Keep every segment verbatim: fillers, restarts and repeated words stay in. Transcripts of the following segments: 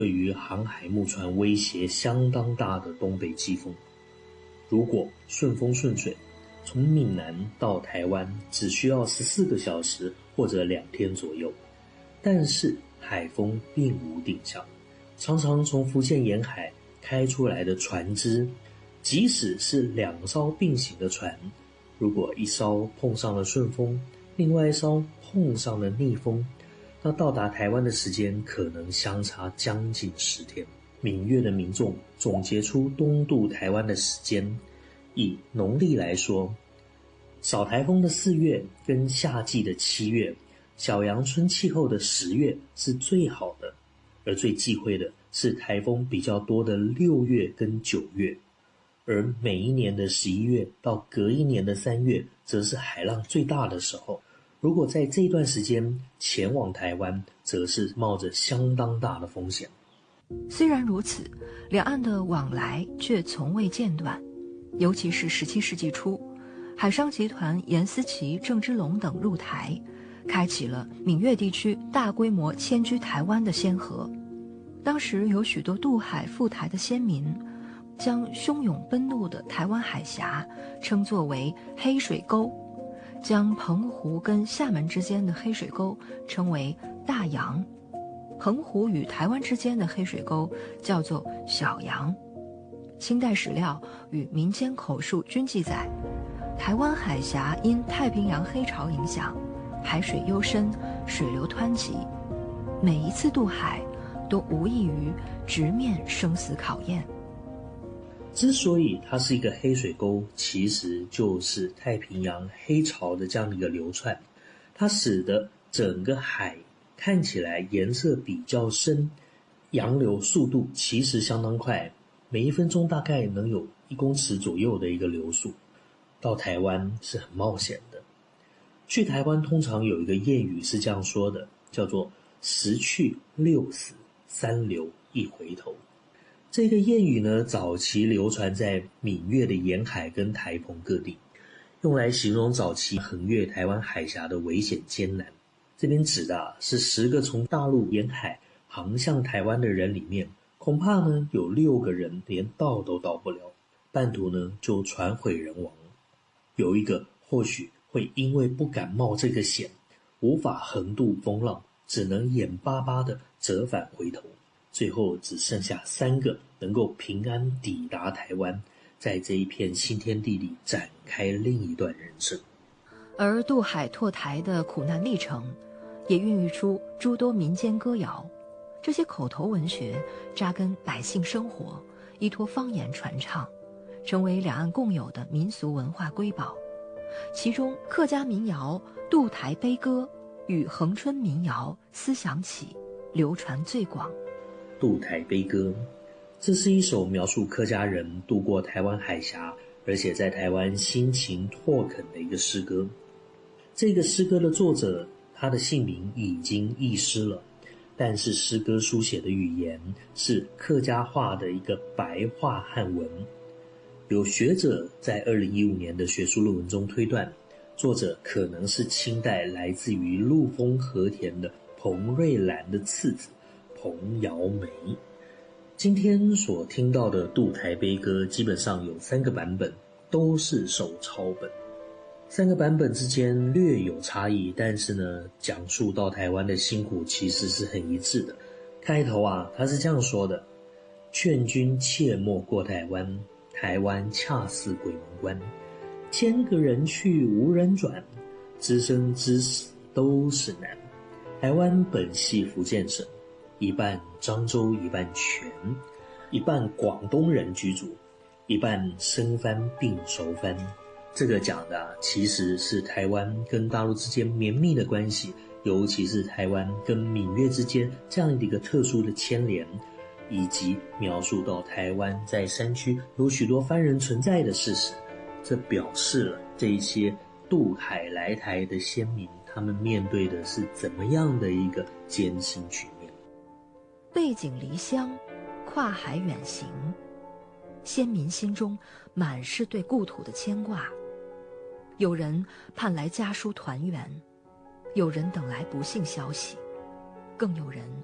对于航海木船威胁相当大的东北季风。如果顺风顺水，从闽南到台湾只需要十四个小时或者两天左右。但是海风并无定向，常常从福建沿海开出来的船只，即使是两艘并行的船，如果一艘碰上了顺风，另外一艘碰上了逆风，那到达台湾的时间可能相差将近十天。闽粤的民众总结出东渡台湾的时间，以农历来说，扫台风的四月跟夏季的七月，小阳春气候的十月是最好的，而最忌讳的是台风比较多的六月跟九月，而每一年的十一月到隔一年的三月则是海浪最大的时候。如果在这段时间前往台湾，则是冒着相当大的风险。 虽然如此，两岸的往来却从未间断，尤其是十七世纪初，海商集团严思齐、郑芝龙等入台，开启了闽粤地区大规模迁居台湾的先河。当时有许多渡海赴台的先民，将汹涌奔怒的台湾海峡称作为黑水沟，将澎湖跟厦门之间的黑水沟称为大洋，澎湖与台湾之间的黑水沟叫做小洋。清代史料与民间口述均记载，台湾海峡因太平洋黑潮影响，海水幽深，水流湍急，每一次渡海都无异于直面生死考验。 之所以它是一个黑水沟，其实就是太平洋黑潮的这样的一个流窜，它使得整个海看起来颜色比较深，洋流速度其实相当快，每一分钟大概能有一公尺左右的一个流速。到台湾是很冒险的。去台湾通常有一个谚语是这样说的，叫做十去六死三留一回头。这个谚语呢，早期流传在闽粤的沿海跟台澎各地，用来形容早期横越台湾海峡的危险艰难。这边指的啊，是十个从大陆沿海航向台湾的人里面，恐怕呢有六个人连到都到不了，半途呢就船毁人亡。有一个或许会因为不敢冒这个险，无法横渡风浪，只能眼巴巴地折返回头。最后只剩下三个能够平安抵达台湾，在这一片新天地里展开另一段人生。 而渡海拓台的苦难历程，也孕育出诸多民间歌谣。这些口头文学扎根百姓生活，依托方言传唱，成为两岸共有的民俗文化瑰宝。其中客家民谣《渡台悲歌》与恒春民谣《思想起》流传最广。 渡台悲歌，这是一首描述客家人渡过台湾海峡，而且在台湾辛勤拓垦的一个诗歌。这个诗歌的作者，他的姓名已经遗失了，但是诗歌书写的语言是客家话的一个白话汉文。有学者在二零一五年的学术论文中推断，作者可能是清代来自于陆丰和田的彭瑞兰的次子彭瑶梅。今天所听到的渡台悲歌基本上有三个版本，都是手抄本。三个版本之间略有差异，但是呢，讲述到台湾的辛苦其实是很一致的。开头啊，他是这样说的：劝君切莫过台湾，台湾恰似鬼门关，千个人去无人转，知生知死都是难。台湾本系福建省，一半漳州一半泉，一半广东人居住，一半生番并熟番。这个讲的啊，其实是台湾跟大陆之间绵密的关系，尤其是台湾跟闽粤之间这样的一个特殊的牵连，以及描述到台湾在山区有许多番人存在的事实。这表示了这一些渡海来台的先民，他们面对的是怎么样的一个艰辛局面。 背井离乡，跨海远行，先民心中满是对故土的牵挂。有人盼来家书团圆，有人等来不幸消息，更有人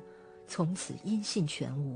从此音信全无。